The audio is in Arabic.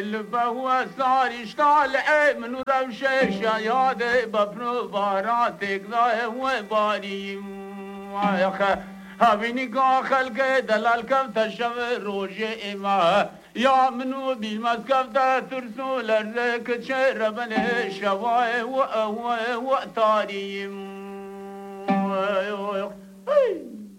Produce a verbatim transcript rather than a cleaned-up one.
فهو صار يشتغل من روشش ياد ببرو باراتك ذا هو باري يا هبيني قا خلق دلال كفت شو روجي إما يا منو بالمس كفت ترسو لرك شربن شواي وأهوي وأتاري